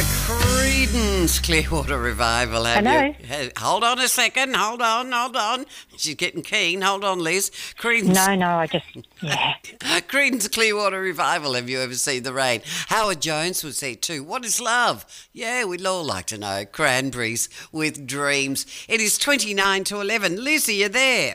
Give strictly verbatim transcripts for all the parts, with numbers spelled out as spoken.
Creedence Clearwater Revival. Have Hello. you? ha- Hold on a second. Hold on. Hold on. She's getting keen. Hold on, Liz. Creedence. No, no, I just, yeah. Creedence Clearwater Revival. Have you ever seen the rain? Howard Jones would say too. What is love? Yeah, we'd all like to know. Cranberries with Dreams. It is twenty-nine to eleven. Liz, are you there?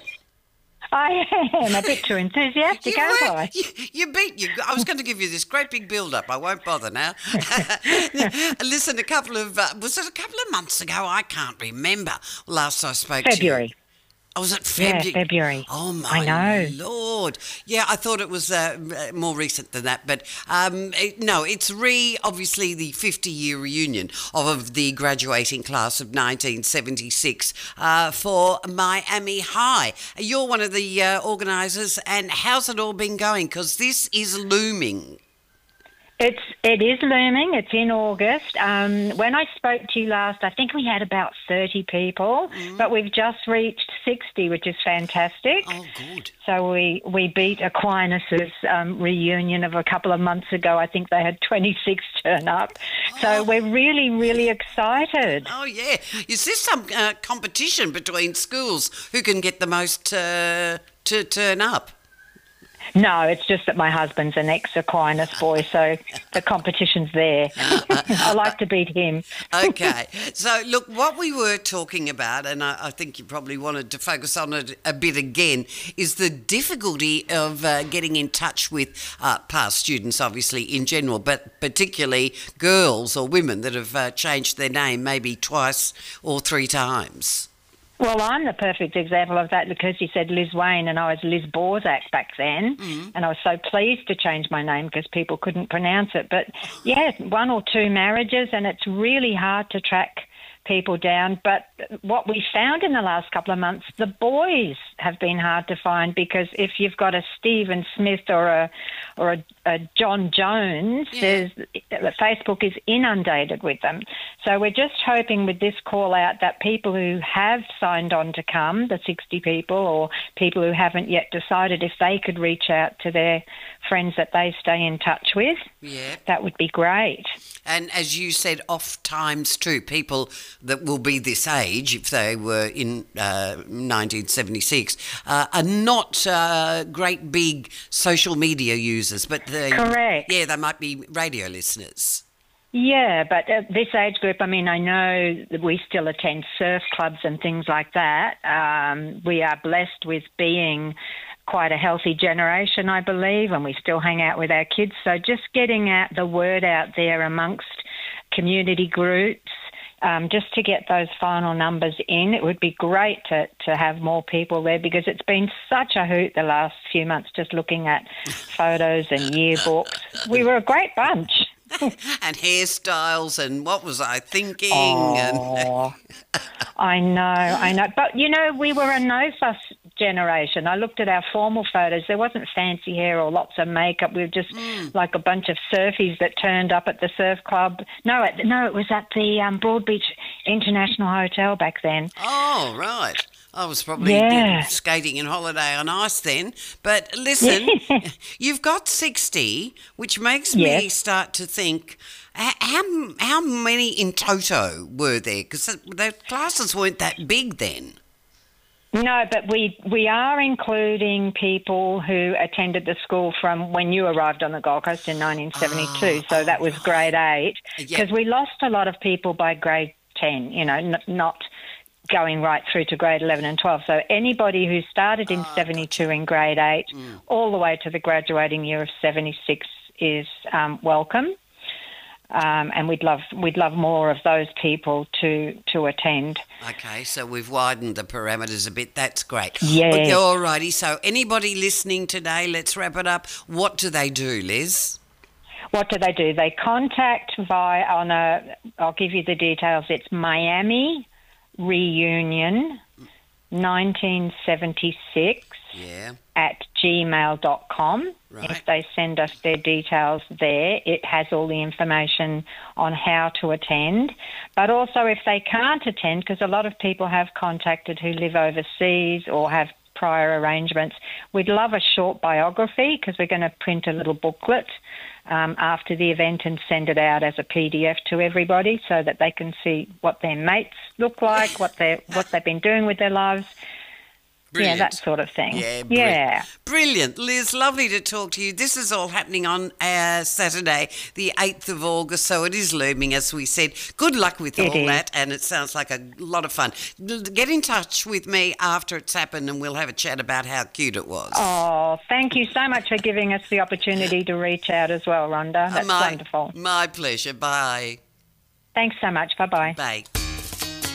I am a bit too enthusiastic, You, aren't were- I? you, you beat you. I was going to give you this great big build-up. I won't bother now. Listen, a couple of uh, was it a couple of months ago? I can't remember. Last I spoke February. to you. Oh, was it Yeah, February? February. Oh my I know. Lord! Yeah, I thought it was uh, more recent than that, but um, it, no, it's re obviously the fifty-year reunion of the graduating class of nineteen seventy-six uh, for Miami High. You're one of the uh, organisers, and how's it all been going? Because this is looming. It's it is looming. It's in August. Um, when I spoke to you last, I think we had about thirty people, Mm. but we've just reached sixty, which is fantastic. Oh, good. So we, we beat Aquinas's um, reunion of a couple of months ago. I think they had twenty-six turn up. So we're really, really excited. Oh, yeah. Is this some uh, competition between schools who can get the most uh, to turn up? No, it's just that my husband's an ex-Aquinas boy, so the competition's there. I like to beat him. Okay. So, look, what we were talking about, and I, I think you probably wanted to focus on it a bit again, is the difficulty of uh, getting in touch with uh, past students, obviously, in general, but particularly girls or women that have uh, changed their name maybe twice or three times. Well, I'm the perfect example of that because you said Liz Wayne and I was Liz Borzak back then, Mm. and I was so pleased to change my name because people couldn't pronounce it. But, yeah, one or two marriages, and it's really hard to track people down. But what we found in the last couple of months, the boys have been hard to find because if you've got a Stephen Smith or a or a, a John Jones, Yeah. there's Facebook is inundated with them. So we're just hoping with this call out that people who have signed on to come, the sixty people, or people who haven't yet decided, if they could reach out to their friends that they stay in touch with, Yeah. that would be great. And as you said, off times too, people that will be this age, if they were in uh, nineteen seventy-six, uh, are not uh, great big social media users, but they, Correct. yeah, they might be radio listeners. Yeah, but at this age group, I mean, I know that we still attend surf clubs and things like that. Um, we are blessed with being quite a healthy generation, I believe, and we still hang out with our kids. So just getting out the word out there amongst community groups, um, just to get those final numbers in. It would be great to, to have more people there because it's been such a hoot the last few months just looking at photos and yearbooks. We were a great bunch. And hairstyles and what was I thinking? Oh, I know, I know. But, you know, we were a no-fuss generation. I looked at our formal photos. There wasn't fancy hair or lots of makeup. We were just Mm. like a bunch of surfies that turned up at the surf club. No, it, no, it was at the um, Broadbeach International Hotel back then. Oh, right. I was probably Yeah. uh, skating in Holiday on Ice then. But listen, you've got sixty, which makes me Yes. start to think, h- how, how many in toto were there? Because the, the classes weren't that big then. No, but we we are including people who attended the school from when you arrived on the Gold Coast in nineteen seventy-two. Oh, so that was grade eight. Yeah. Because we lost a lot of people by grade ten, you know, n- not going right through to grade eleven and twelve. So anybody who started in seventy-two in grade eight all the way to the graduating year of seventy-six is um, welcome. Um, and we'd love we'd love more of those people to to attend. Okay, so we've widened the parameters a bit. That's great. Yes. Okay, all righty. So anybody listening today, let's wrap it up. What do they do, Liz? What do they do? They contact via on a. I'll give you the details. It's Miami Reunion, nineteen seventy-six Yeah. at gmail dot com. Right. If they send us their details there, it has all the information on how to attend. But also if they can't attend, because a lot of people have contacted who live overseas or have prior arrangements. We'd love a short biography because we're going to print a little booklet um, after the event and send it out as a P D F to everybody so that they can see what their mates look like, what they what they've been doing with their lives. Brilliant. Yeah, that sort of thing. Yeah, br- yeah. Brilliant. Liz, lovely to talk to you. This is all happening on uh, Saturday, the eighth of August, so it is looming, as we said. Good luck with It all is. that, and it sounds like a lot of fun. Get in touch with me after it's happened, and we'll have a chat about how cute it was. Oh, thank you so much for giving us the opportunity to reach out as well, Rhonda. That's my, wonderful. My pleasure. Bye. Thanks so much. Bye-bye. Bye.